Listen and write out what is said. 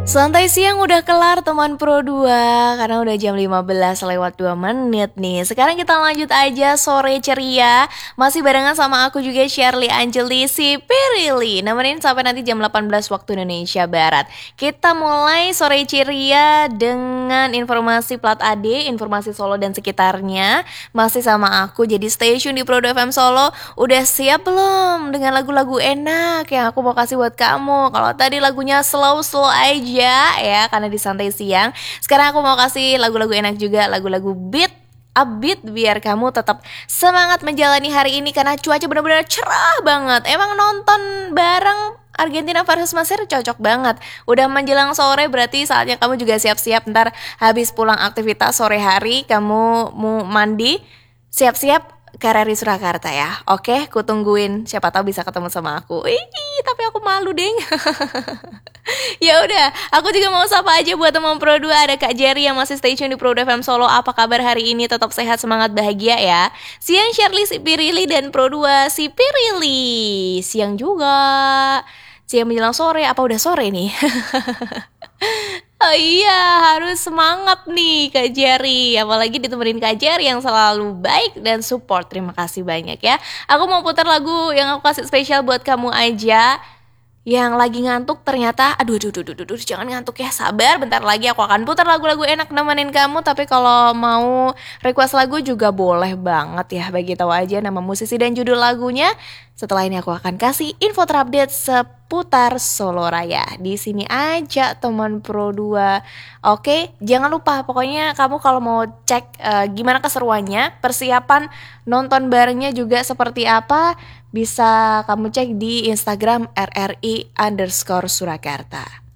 Santai siang udah kelar teman Pro 2 karena udah jam 15 lewat 2 menit nih. Sekarang kita lanjut aja sore ceria. Masih barengan sama aku juga Shirley Anjeli si Pirili. Nemenin sampai nanti jam 18 waktu Indonesia Barat. Kita mulai sore ceria dengan informasi plat AD, informasi Solo dan sekitarnya. Masih sama aku jadi stay tune di Pro 2 FM Solo. Udah siap belum dengan lagu-lagu enak yang aku mau kasih buat kamu? Kalau tadi lagunya slow-slow aja ya karena di santai siang. Sekarang aku mau kasih lagu-lagu enak juga, lagu-lagu upbeat biar kamu tetap semangat menjalani hari ini karena cuaca benar-benar cerah banget. Emang nonton bareng Argentina versus Mesir cocok banget. Udah menjelang sore berarti saatnya kamu juga siap-siap. Ntar habis pulang aktivitas sore hari kamu mau mandi, siap-siap ke RRI Surakarta ya. Oke, ku tungguin. Siapa tahu bisa ketemu sama aku. Tapi aku malu deng. Ya udah, aku juga mau sapa aja buat teman Pro 2. Ada Kak Jerry yang masih stay tune di Pro 2 FM Solo. Apa kabar hari ini? Tetap sehat, semangat, bahagia ya. Siang Shirley si Pirili dan Pro 2 si Pirili. Siang juga. Siang menjelang sore, apa udah sore nih? Oh iya, harus semangat nih Kak Jerry. Apalagi ditemenin Kak Jerry yang selalu baik dan support. Terima kasih banyak ya. Aku mau putar lagu yang aku kasih spesial buat kamu aja. Yang lagi ngantuk ternyata, aduh, jangan ngantuk ya, sabar, bentar lagi aku akan putar lagu-lagu enak nemenin kamu. Tapi kalau mau request lagu juga boleh banget ya, bagi tahu aja nama musisi dan judul lagunya. Setelah ini aku akan kasih info terupdate seputar Solo Raya. Di sini aja teman Pro 2. Oke, jangan lupa pokoknya kamu kalau mau cek gimana keseruannya, persiapan nonton barengnya juga seperti apa, bisa kamu cek di Instagram RRI_Surakarta.